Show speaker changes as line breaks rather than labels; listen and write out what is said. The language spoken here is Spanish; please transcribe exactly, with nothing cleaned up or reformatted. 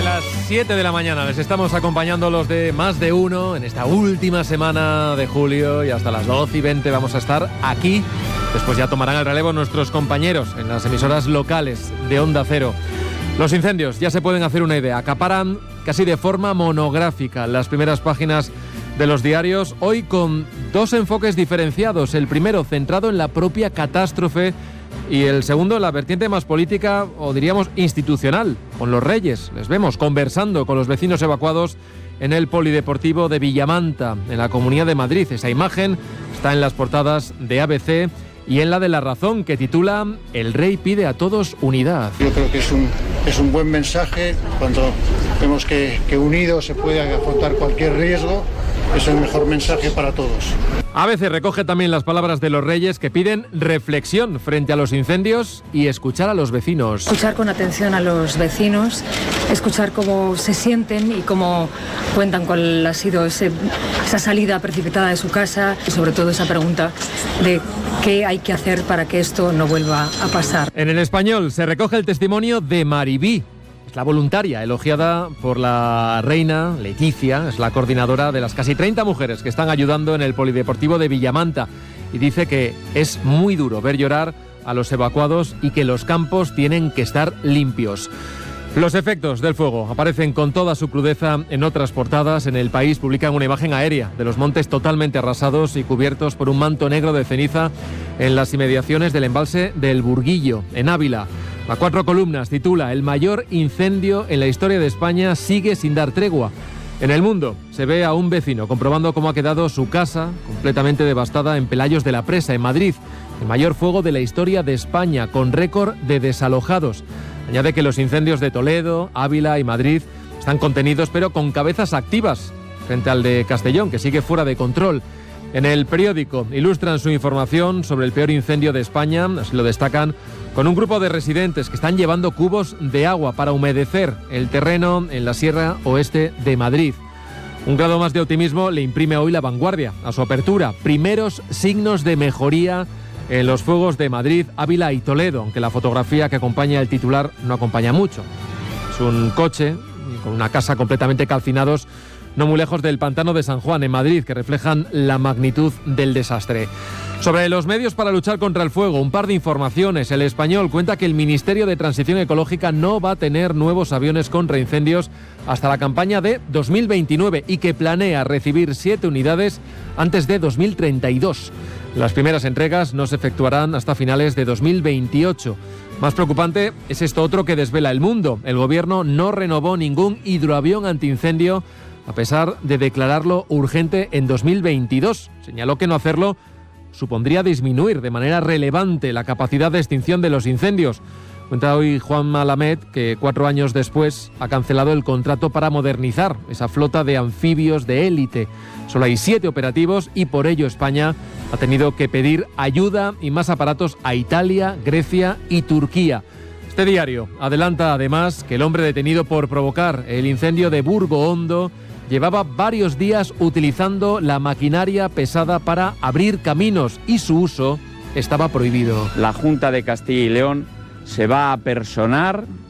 Desde las siete de la mañana les estamos acompañando los de Más de Uno en esta última semana de julio, y hasta las doce y veinte vamos a estar aquí. Después ya tomarán el relevo nuestros compañeros en las emisoras locales de Onda Cero. Los incendios, ya se pueden hacer una idea, acaparan casi de forma monográfica las primeras páginas de los diarios, hoy con dos enfoques diferenciados. El primero centrado en la propia catástrofe y el segundo en la vertiente más política, o diríamos institucional, con los Reyes. Les vemos conversando con los vecinos evacuados en el Polideportivo de Villamanta, en la Comunidad de Madrid. Esa imagen está en las portadas de A B C y en la de La Razón, que titula "El Rey pide a todos unidad".
Yo creo que es un, es un buen mensaje cuando vemos que, que unidos se puede afrontar cualquier riesgo. Es el mejor mensaje para todos.
A B C recoge también las palabras de los Reyes, que piden reflexión frente a los incendios y escuchar a los vecinos.
Escuchar con atención a los vecinos, escuchar cómo se sienten y cómo cuentan cuál ha sido ese, esa salida precipitada de su casa, y sobre todo esa pregunta de qué hay que hacer para que esto no vuelva a pasar.
En El Español se recoge el testimonio de Maribí. Es la voluntaria elogiada por la reina Leticia, es la coordinadora de las casi treinta mujeres que están ayudando en el Polideportivo de Villamanta, y dice que es muy duro ver llorar a los evacuados y que los campos tienen que estar limpios. Los efectos del fuego aparecen con toda su crudeza en otras portadas. En El País publican una imagen aérea de los montes totalmente arrasados y cubiertos por un manto negro de ceniza en las inmediaciones del embalse del Burguillo, en Ávila. A cuatro columnas titula "El mayor incendio en la historia de España sigue sin dar tregua". En El Mundo se ve a un vecino comprobando cómo ha quedado su casa completamente devastada en Pelayos de la Presa, en Madrid. El mayor fuego de la historia de España, con récord de desalojados. Añade que los incendios de Toledo, Ávila y Madrid están contenidos, pero con cabezas activas, frente al de Castellón, que sigue fuera de control. En El Periódico ilustran su información sobre el peor incendio de España, así lo destacan, con un grupo de residentes que están llevando cubos de agua para humedecer el terreno en la Sierra Oeste de Madrid. Un grado más de optimismo le imprime hoy La Vanguardia a su apertura. Primeros signos de mejoría en los fuegos de Madrid, Ávila y Toledo, aunque la fotografía que acompaña el titular no acompaña mucho. Es un coche con una casa completamente calcinados, no muy lejos del pantano de San Juan, en Madrid, que reflejan la magnitud del desastre. Sobre los medios para luchar contra el fuego, un par de informaciones. El Español cuenta que el Ministerio de Transición Ecológica no va a tener nuevos aviones contra incendios hasta la campaña de dos mil veintinueve y que planea recibir siete unidades antes de dos mil treinta y dos. Las primeras entregas no se efectuarán hasta finales de dos mil veintiocho. Más preocupante es esto otro que desvela El Mundo. El gobierno no renovó ningún hidroavión antiincendio a pesar de declararlo urgente en dos mil veintidós. Señaló que no hacerlo supondría disminuir de manera relevante la capacidad de extinción de los incendios. Cuenta hoy Juan Malamed que cuatro años después ha cancelado el contrato para modernizar esa flota de anfibios de élite. Solo hay siete operativos y por ello España ha tenido que pedir ayuda y más aparatos a Italia, Grecia y Turquía. Este diario adelanta además que el hombre detenido por provocar el incendio de Burgo Hondo llevaba varios días utilizando la maquinaria pesada para abrir caminos y su uso estaba prohibido.
La Junta de Castilla y León se va a personar